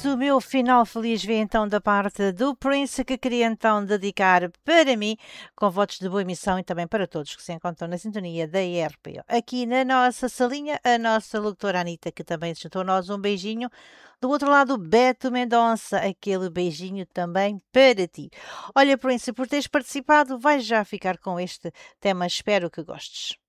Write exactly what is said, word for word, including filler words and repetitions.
o meu final feliz vem então da parte do Prince, que queria então dedicar para mim, com votos de boa emissão e também para todos que se encontram na sintonia da I R P O. Aqui na nossa salinha, a nossa locutora Anitta, que também se juntou a nós, um beijinho. Do outro lado, Beto Mendonça, aquele beijinho também para ti. Olha, Prince, por teres participado, vais já ficar com este tema, espero que gostes.